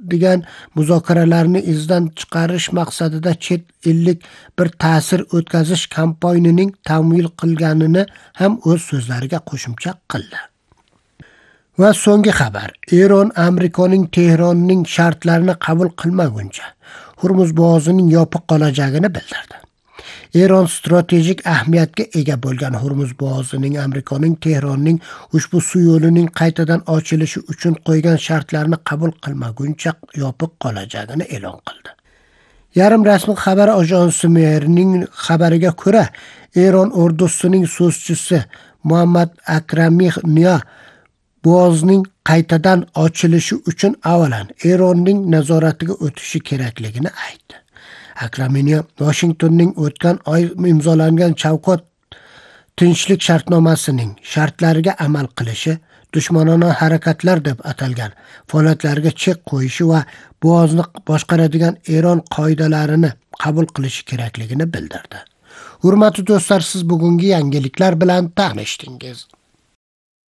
degan muzokaralarni izdan chiqarish maqsadida chet ellik bir ta'sir o'tkazish kampaniyasining tamvil qilganini ham o'z so'zlariga qo'shimcha qildi. Va so'nggi xabar. Eron Amerikaning Tehronning shartlarini qabul qilmaguncha Hormuz bo'g'ozining yopiq qolajagini bildirdi. Eron strategik ahamiyatga ega bo'lgan Hormuz bo'g'ozining Amerikaning Tehronning ushbu suv yo'lining qaytadan ochilishi uchun qo'ygan shartlarni qabul qilmaguncha yopiq qolajagini e'lon qildi. Yarim rasmiy xabar agensi Merning xabariga ko'ra, Eron ordusining so'zchisi Muhammad Akramiyniya bo'g'ozning qaytadan ochilishi uchun avvalan Eronning nazoratiga o'tishi kerakligini aytdi. Akramiyniya Washingtonning o'tgan oy imzolangan Shavkat tinchlik shartnomasining shartlariga amal qilishi, dushmanona harakatlar deb atalgan faoliyatlarga chek qo'yishi va bo'g'ozni boshqaradigan Eron qoidalarini qabul qilishi kerakligini bildirdi. Hurmatli do'stlar, siz bugungi yangiliklar bilan tanishdingiz.